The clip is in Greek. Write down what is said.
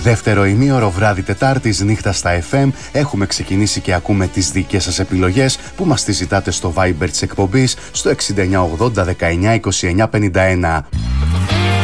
Δεύτερο ημίωρο βράδυ Τετάρτης, νύχτα στα FM. Έχουμε ξεκινήσει και ακούμε τις δικές σας επιλογές που μας τις ζητάτε στο Viber της εκπομπής στο 6980 19 29 51.